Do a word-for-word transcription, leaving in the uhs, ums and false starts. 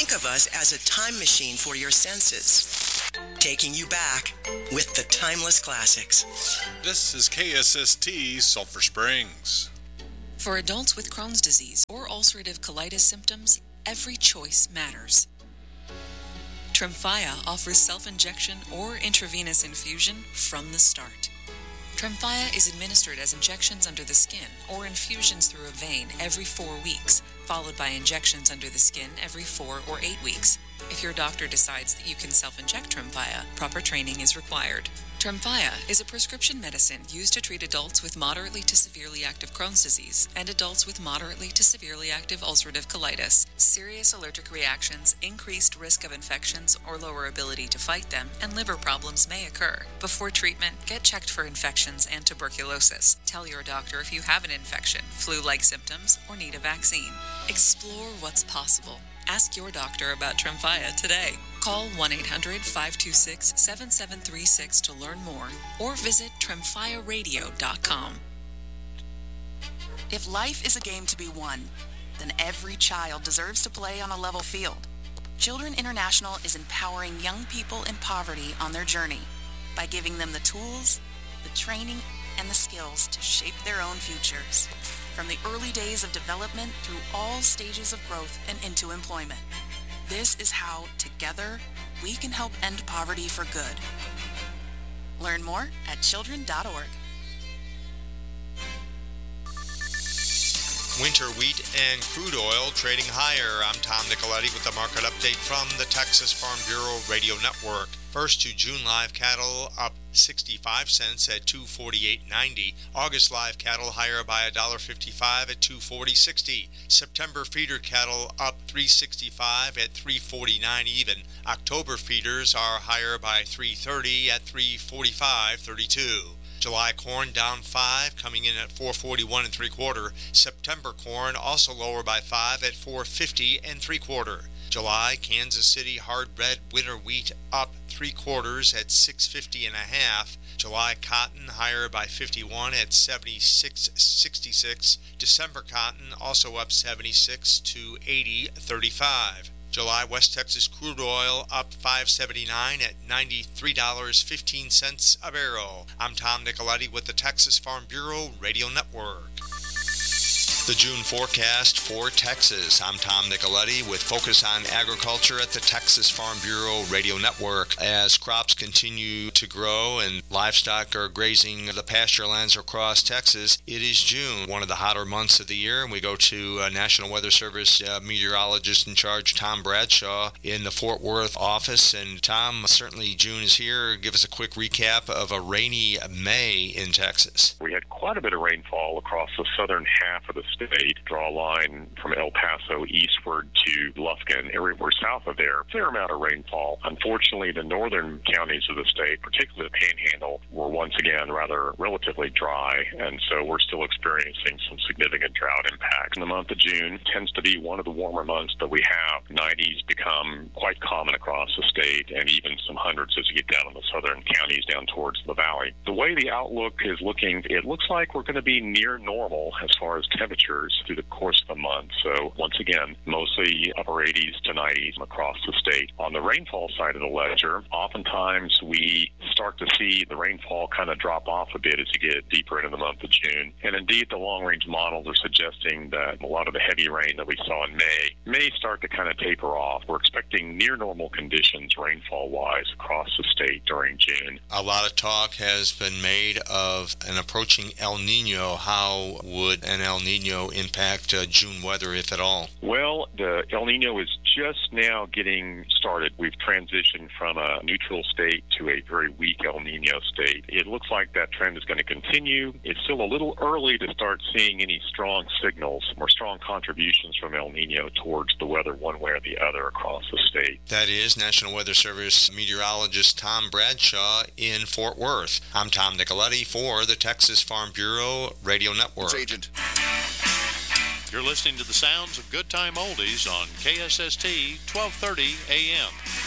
Think of us as a time machine for your senses, taking you back with the timeless classics. This is K S S T Sulphur Springs. For adults with Crohn's disease or ulcerative colitis symptoms, every choice matters. Tremfya offers self-injection or intravenous infusion from the start. Tremfya is administered as injections under the skin or infusions through a vein every four weeks, followed by injections under the skin every four or eight weeks. If your doctor decides that you can self-inject Tremfya, proper training is required. Tremfya is a prescription medicine used to treat adults with moderately to severely active Crohn's disease and adults with moderately to severely active ulcerative colitis. Serious allergic reactions, increased risk of infections or lower ability to fight them, and liver problems may occur. Before treatment, get checked for infections and tuberculosis. Tell your doctor if you have an infection, flu-like symptoms, or need a vaccine. Explore what's possible. Ask your doctor about Tremfya today. Call one eight hundred, five two six, seven seven three six to learn more or visit tremfya radio dot com. If life is a game to be won, then every child deserves to play on a level field. Children International is empowering young people in poverty on their journey by giving them the tools, the training, and the skills to shape their own futures. From the early days of development through all stages of growth and into employment. This is how, together, we can help end poverty for good. Learn more at children dot org. Winter wheat and crude oil trading higher. I'm Tom Nicoletti with the market update from the Texas Farm Bureau Radio Network. First to June live cattle up sixty-five cents at two forty-eight ninety. August live cattle higher by one dollar fifty-five at two forty sixty. September feeder cattle up three sixty-five at three forty-nine even. October feeders are higher by three thirty at three forty-five thirty-two. July corn down five, coming in at four forty-one and three quarter. September corn also lower by five at four fifty and three quarter. July Kansas City hard red winter wheat up three quarters at six fifty and a half. July cotton higher by fifty-one at seventy-six sixty-six. December cotton also up seventy-six to eighty thirty-five. July West Texas crude oil up five seventy-nine at ninety-three dollars and fifteen cents a barrel. I'm Tom Nicoletti with the Texas Farm Bureau Radio Network. The June forecast for Texas. I'm Tom Nicoletti with Focus on Agriculture at the Texas Farm Bureau Radio Network. As crops continue to grow and livestock are grazing the pasture lands across Texas, it is June, one of the hotter months of the year, and we go to uh, National Weather Service uh, meteorologist in charge, Tom Bradshaw, in the Fort Worth office. And Tom, certainly June is here. Give us a quick recap of a rainy May in Texas. We had quite a bit of rainfall across the southern half of the state. Draw a line from El Paso eastward to Lufkin, everywhere south of there. Fair amount of rainfall. Unfortunately, the northern counties of the state, particularly the Panhandle, were once again rather relatively dry, and so we're still experiencing some significant drought impacts. In the month of June tends to be one of the warmer months that we have. nineties become quite common across the state, and even some hundreds as you get down in the southern counties down towards the valley. The way the outlook is looking, it looks like we're going to be near normal as far as temperature through the course of the month. So once again, mostly upper eighties to nineties across the state. On the rainfall side of the ledger, oftentimes we start to see the rainfall kind of drop off a bit as you get deeper into the month of June. And indeed, the long-range models are suggesting that a lot of the heavy rain that we saw in May may start to kind of taper off. We're expecting near normal conditions rainfall-wise across the state during June. A lot of talk has been made of an approaching El Nino. How would an El Nino impact uh, June weather, if at all? Well, the El Nino is just now getting started. We've transitioned from a neutral state to a very weak El Nino state. It looks like that trend is going to continue. It's still a little early to start seeing any strong signals or strong contributions from El Nino towards the weather one way or the other across the state. That is National Weather Service meteorologist Tom Bradshaw in Fort Worth. I'm Tom Nicoletti for the Texas Farm Bureau Radio Network. Agent. You're listening to the sounds of Good Time Oldies on K S S T twelve thirty A M.